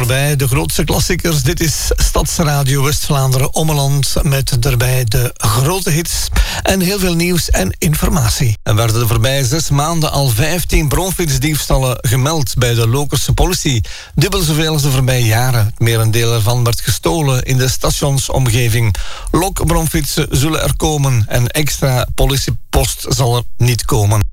voorbij. De grootste klassiekers. Dit is Stadsradio West-Vlaanderen Ommeland met daarbij de grote hits en heel veel nieuws en informatie. Er werden de voorbije 6 maanden al 15 bronfietsdiefstallen gemeld bij de Lokerse politie. Dubbel zoveel als de voorbije jaren. Het merendeel ervan werd gestolen in de stationsomgeving. Lokbronfietsen zullen er komen en extra politiepost zal er niet komen.